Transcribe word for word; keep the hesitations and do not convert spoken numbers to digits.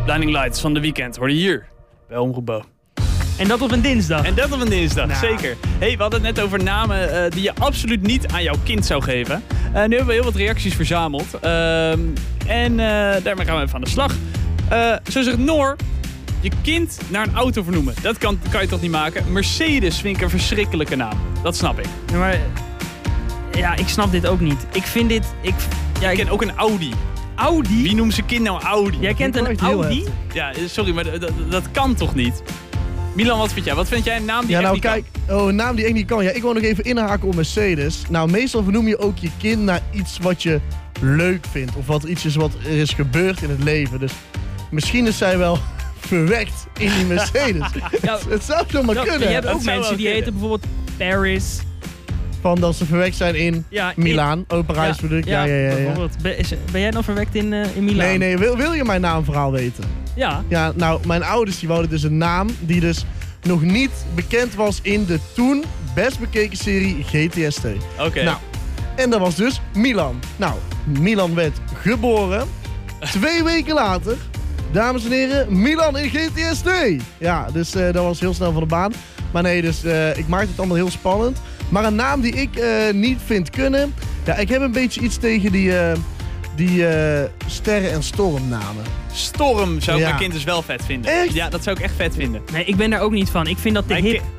Blinding Lights van The Weeknd hoorde je hier bij Omroep Bo. En dat op een dinsdag. En dat op een dinsdag, Nou. zeker. Hey, we hadden het net over namen uh, die je absoluut niet aan jouw kind zou geven. Uh, nu hebben we heel wat reacties verzameld. Uh, en uh, daarmee gaan we even aan de slag. Uh, zo zegt Noor, je kind naar een auto vernoemen. Dat kan, kan je toch niet maken? Mercedes vind ik een verschrikkelijke naam. Dat snap ik. Ja, maar ja, ik snap dit ook niet. Ik vind dit... Ik, ja, Ik ik, ken ook een Audi. Audi? Wie noemt zijn kind nou Audi? Jij kent een echt heel Audi? Ja, sorry, maar d- d- dat kan toch niet? Milan, wat vind jij? Wat vind jij een naam die Ja, echt nou niet kijk, oh, een naam die echt niet kan. Ja, ik wil nog even inhaken op Mercedes. Nou, meestal vernoem je ook je kind naar iets wat je leuk vindt. Of wat iets is wat er is gebeurd in het leven. Dus misschien is zij wel verwekt in die Mercedes. Ja, Het zou zomaar dat- kunnen. je hebt Dat ook zou mensen wel die kunnen. heten bijvoorbeeld Paris. Van dat ze verwekt zijn in Ja, Milaan. Oh, Parijs bedoel ik. Ja, ja, ja. ja. bijvoorbeeld. Ben, is- ben jij nog verwekt in, uh, in Milaan? Nee, nee, wil, wil je mijn naamverhaal weten? Ja. Ja, nou, mijn ouders die wouden dus een naam die dus nog niet bekend was in de toen best bekeken serie G T S T. Oké. Nou, en dat was dus Milan. Nou, Milan werd geboren. Twee weken later, dames en heren, Milan in G T S T. Ja, dus uh, dat was heel snel van de baan. Maar nee, dus uh, ik maakte het allemaal heel spannend. Maar een naam die ik uh, niet vind kunnen. Ja, ik heb een beetje iets tegen die, uh, die uh, sterren- en stormnamen. Storm zou ik Ja. mijn kind dus wel vet vinden. Echt? Ja, dat zou ik echt vet vinden. Nee, ik ben daar ook niet van. Ik vind dat te Mijn hip. ki-